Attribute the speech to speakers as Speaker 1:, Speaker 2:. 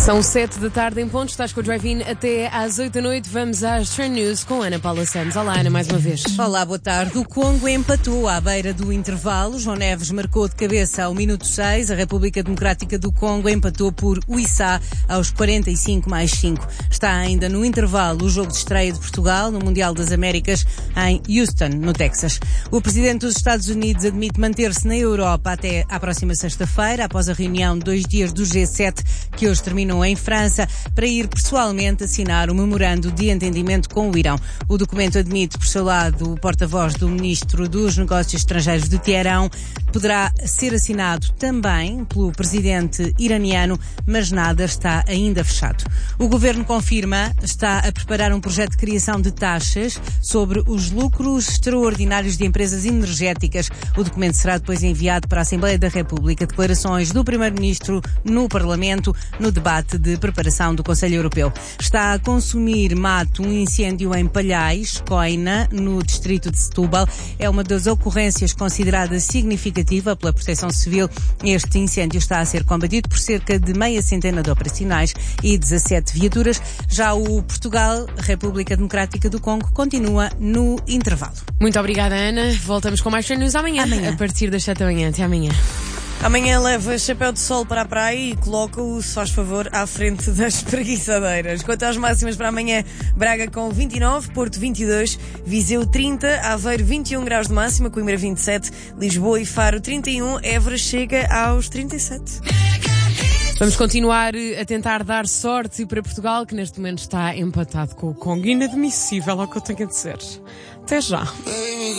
Speaker 1: São 7 da tarde em ponto, estás com o Drive-In até às 8 da noite. Vamos às Trend News com Ana Paula Santos. Olá, Ana, mais uma vez.
Speaker 2: Olá, boa tarde. O Congo empatou à beira do intervalo. João Neves marcou de cabeça ao minuto 6. A República Democrática do Congo empatou por Uissá aos 45+5. Está ainda no intervalo o jogo de estreia de Portugal no Mundial das Américas em Houston, no Texas. O presidente dos Estados Unidos admite manter-se na Europa até à próxima sexta-feira, após a reunião de 2 dias do G7, que hoje terminou em França, para ir pessoalmente assinar o memorando de entendimento com o Irão. O documento admite, por seu lado, o porta-voz do Ministro dos Negócios Estrangeiros de Teherão. Poderá ser assinado também pelo presidente iraniano, mas nada está ainda fechado. O governo confirma, está a preparar um projeto de criação de taxas sobre os lucros extraordinários de empresas energéticas. O documento será depois enviado para a Assembleia da República. Declarações do Primeiro-Ministro no Parlamento, no debate de preparação do Conselho Europeu. Está a consumir mato um incêndio em Palhais, Coina, no distrito de Setúbal. É uma das ocorrências considerada significativa pela Proteção Civil. Este incêndio está a ser combatido por cerca de meia centena de operacionais e 17 viaturas. Já o Portugal, República Democrática do Congo, continua no intervalo.
Speaker 1: Muito obrigada, Ana. Voltamos com mais Trend News amanhã, a partir das 7 da manhã. Até amanhã.
Speaker 3: Amanhã leva chapéu de sol para a praia e coloca-o, se faz favor, à frente das espreguiçadeiras. Quanto às máximas para amanhã, Braga com 29, Porto 22, Viseu 30, Aveiro 21 graus de máxima, Coimbra 27, Lisboa e Faro 31, Évora chega aos 37.
Speaker 1: Vamos continuar a tentar dar sorte para Portugal, que neste momento está empatado com o Congo. Inadmissível, é o que eu tenho a dizer. Até já.